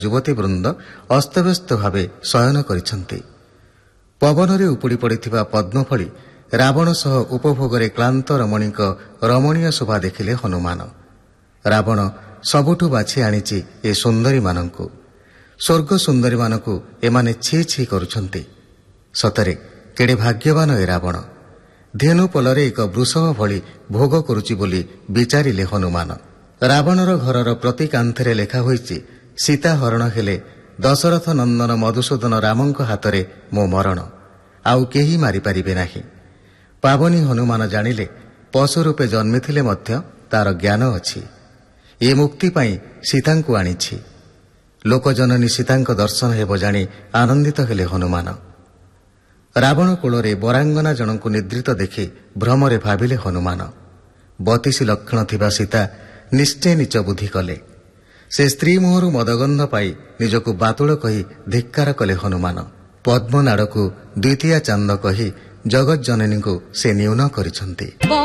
ଯୁବତୀ ବୃନ୍ଦ ଅସ୍ତବ୍ୟସ୍ତ ଭାବେ ଶୟନ କରିଛନ୍ତି। ପବନରେ ଉପୁଡ଼ି ପଡ଼ିଥିବା ପଦ୍ମଫଳି ରାବଣ ସହ ଉପଭୋଗରେ କ୍ଳାନ୍ତ ରମଣୀଙ୍କ ରମଣୀୟ ଶୋଭା ଦେଖିଲେ ହନୁମାନ। ରାବଣ ସବୁଠୁ ବାଛି ଆଣିଛି ଏ ସୁନ୍ଦରୀମାନଙ୍କୁ। ସ୍ୱର୍ଗ ସୁନ୍ଦରୀମାନଙ୍କୁ ଏମାନେ ଛି ଛି କରୁଛନ୍ତି। ସତରେ କେଡ଼େ ଭାଗ୍ୟବାନ ଏ ରାବଣ। ଧେନୁ ପଲରେ ଏକ ବୃଷଭ ଭଳି ଭୋଗ କରୁଛି ବୋଲି ବିଚାରିଲେ ହନୁମାନ। ରାବଣର ଘରର ପ୍ରତି କାନ୍ଥରେ ଲେଖା ହୋଇଛି, ସୀତା ହରଣ ହେଲେ ଦଶରଥ ନନ୍ଦନ ମଧୁସୂଦନ ରାମଙ୍କ ହାତରେ ମୋ ମରଣ, ଆଉ କେହି ମାରିପାରିବେ ନାହିଁ। ପାବନୀ ହନୁମାନ ଜାଣିଲେ ପଶୁ ରୂପେ ଜନ୍ମିଥିଲେ ମଧ୍ୟ ତାର ଜ୍ଞାନ ଅଛି। ଏ ମୁକ୍ତି ପାଇଁ ସୀତାଙ୍କୁ ଆଣିଛି। ଲୋକଜନନୀ ସୀତାଙ୍କ ଦର୍ଶନ ହେବ ଜାଣି ଆନନ୍ଦିତ ହେଲେ ହନୁମାନ। ରାବଣ କୋଳରେ ବରାଙ୍ଗନା ଜଣଙ୍କୁ ନିଦ୍ରିତ ଦେଖି ଭ୍ରମରେ ଭାବିଲେ ହନୁମାନ। 32 ଲକ୍ଷଣ ଥିବା ସୀତା ନିଶ୍ଚୟ ନୀଚ ବୁଦ୍ଧି କଲେ। ସେ ସ୍ତ୍ରୀ ମୁହଁରୁ ମଦଗନ୍ଧ ପାଇ ନିଜକୁ ବାତୁଳ କହି ଧିକ୍କାର କଲେ ହନୁମାନ। ପଦ୍ମନାଡ଼କୁ ଦ୍ୱିତୀୟା ଚାନ୍ଦ କହି ଜଗଜ୍ଜନନୀଙ୍କୁ ସେ ନ୍ୟୁନ କରିଛନ୍ତି।